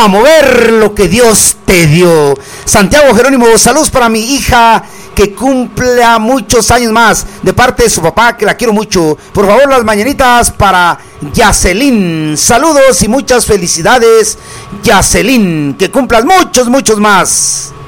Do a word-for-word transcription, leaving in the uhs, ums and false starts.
a mover lo que Dios te dio. Santiago Jerónimo, saludos para mi hija que cumpla muchos años más, de parte de su papá, que la quiero mucho. Por favor, las mañanitas para Yacelín. Saludos y muchas felicidades, Yacelín, que cumplas muchos, muchos más.